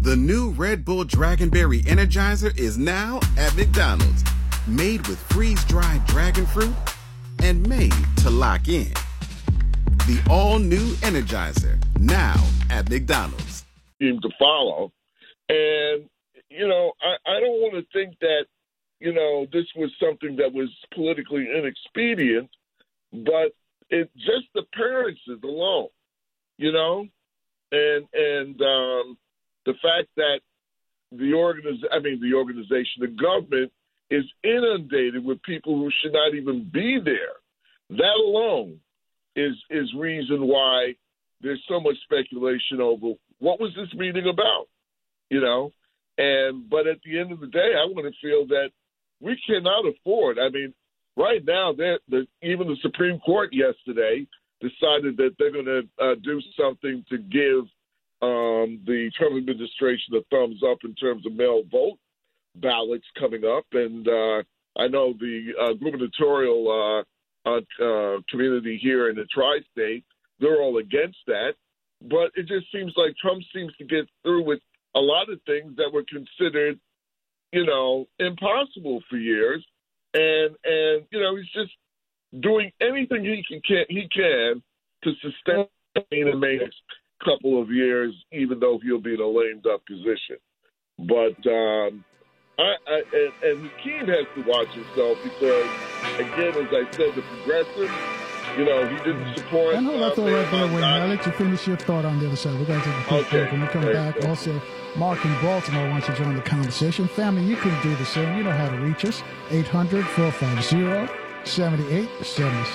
The new Red Bull Dragonberry Energizer is now at McDonald's. Made with freeze-dried dragon fruit and made to lock in. The all-new Energizer, now at McDonald's. To follow. And, I don't want to think that, this was something that was politically inexpedient, but it just appearances alone, and the fact that the organization, the government, is inundated with people who should not even be there. That alone is reason why there's so much speculation over what was this meeting about, But at the end of the day, I want to feel that we cannot afford. Right now, even the Supreme Court yesterday decided that they're going to do something to give the Trump administration a thumbs up in terms of mail vote ballots coming up. And I know the gubernatorial community here in the tri-state, they're all against that. But it just seems like Trump seems to get through with a lot of things that were considered, impossible for years. And he's just doing anything he can to sustain the next couple of years, even though he'll be in a lame-duck position. But Hakeem has to watch himself because, again, as I said, the progressive, he didn't support. And hold that thought right there, Wayne. I'll let you finish your thought on the other side. We're going to take a quick break. When we come back, also, Mark in Baltimore wants to join the conversation. Family, you can do the same. You know how to reach us. 800-450-7876.